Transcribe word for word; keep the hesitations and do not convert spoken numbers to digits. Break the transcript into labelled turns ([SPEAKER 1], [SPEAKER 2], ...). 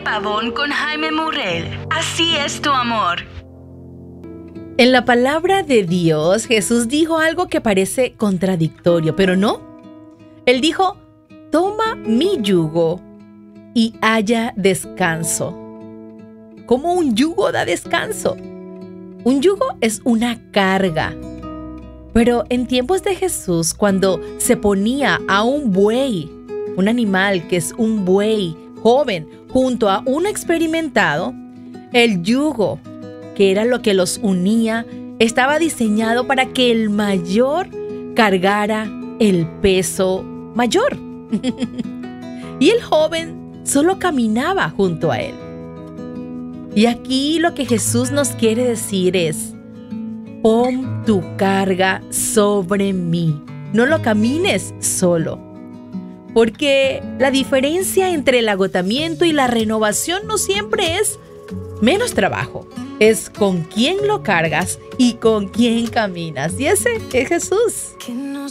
[SPEAKER 1] Pavón con Jaime Murrell. Así es tu amor.
[SPEAKER 2] En la palabra de Dios, Jesús dijo algo que parece contradictorio, pero no. Él dijo, toma mi yugo y haya descanso. ¿Cómo un yugo da descanso? Un yugo es una carga. Pero en tiempos de Jesús, cuando se ponía a un buey, un animal que es un buey joven, junto a un experimentado, el yugo, que era lo que los unía, estaba diseñado para que el mayor cargara el peso mayor. Y el joven solo caminaba junto a él. Y aquí lo que Jesús nos quiere decir es, pon tu carga sobre mí, no lo camines solo. Porque la diferencia entre el agotamiento y la renovación no siempre es menos trabajo. Es con quién lo cargas y con quién caminas. Y ese es Jesús.
[SPEAKER 3] Que no